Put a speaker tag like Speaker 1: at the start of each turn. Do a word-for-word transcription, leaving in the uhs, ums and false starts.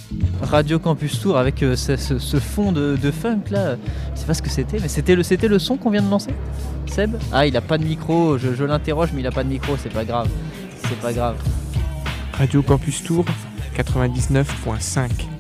Speaker 1: Radio Campus Tour avec euh, ce, ce, ce fond de, de funk là. Je sais pas ce que c'était, mais c'était le, c'était le son qu'on vient de lancer, Seb? Ah, il a pas de micro, je, je l'interroge, mais il a pas de micro, c'est pas grave. C'est pas grave.
Speaker 2: Radio Campus Tour quatre-vingt-dix-neuf virgule cinq.